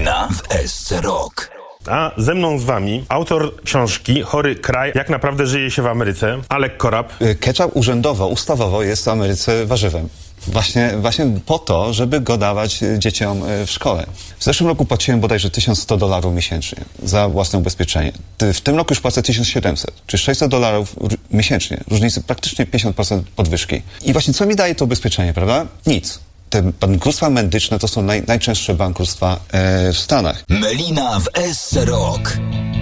Melina w SC Rock. A ze mną z wami autor książki Chory kraj, jak naprawdę żyje się w Ameryce, Alek Korab. Ketchup urzędowo, ustawowo jest w Ameryce warzywem. Właśnie po to, żeby go dawać dzieciom w szkole. W zeszłym roku płaciłem bodajże $1100 miesięcznie za własne ubezpieczenie. W tym roku już płacę 1700, czyli $600 miesięcznie. Różnicy praktycznie 50% podwyżki. I właśnie co mi daje to ubezpieczenie, prawda? Nic. Te bankructwa medyczne to są najczęstsze bankructwa w Stanach. Melina w SC Rock.